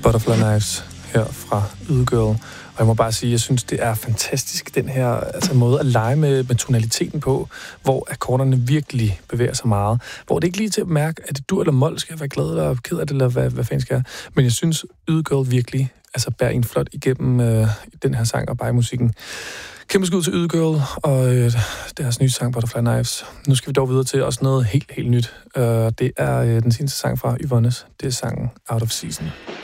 Butterfly Knives her fra Ydegirl. Og jeg må bare sige, jeg synes, det er fantastisk, den her måde at lege med tonaliteten på, hvor akkorderne virkelig bevæger sig meget. Hvor det ikke lige til at mærke, at det dur eller mol, skal jeg være glad eller ked af det, eller hvad fanden skal jeg. Men jeg synes, Ydegirl virkelig bærer en flot igennem den her sang og bare musikken. Kæmpe skud til Ydegirl og deres nye sang Butterfly Knives. Nu skal vi dog videre til også noget helt nyt. Det er den seneste sang fra Yvonnes. Det er sangen Out of Season.